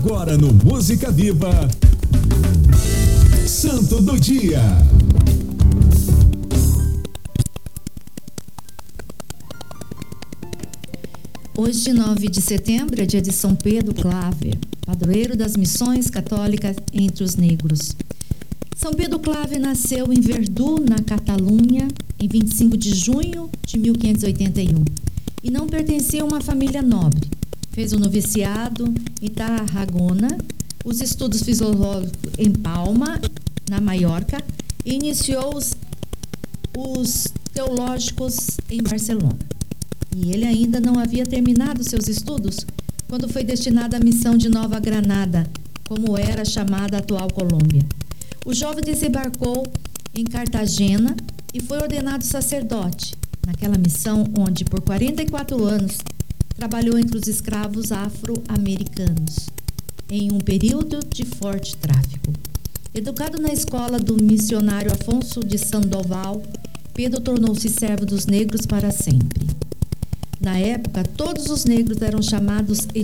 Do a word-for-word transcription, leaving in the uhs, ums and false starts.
Agora no Música Viva, Santo do Dia. Hoje, nove de setembro, é dia de São Pedro Claver, padroeiro das missões católicas entre os negros. São Pedro Claver nasceu em Verdú, na Catalunha, em vinte e cinco de junho de mil quinhentos e oitenta e um, e não pertencia a uma família nobre. Fez o noviciado em Tarragona, os estudos filosóficos em Palma, na Maiorca, e iniciou os, os teológicos em Barcelona. E ele ainda não havia terminado seus estudos quando foi destinado à missão de Nova Granada, como era chamada a atual Colômbia. O jovem desembarcou em Cartagena e foi ordenado sacerdote, naquela missão onde, por quarenta e quatro anos, trabalhou entre os escravos afro-americanos, em um período de forte tráfico. Educado na escola do missionário Afonso de Sandoval, Pedro tornou-se servo dos negros para sempre. Na época, todos os negros eram chamados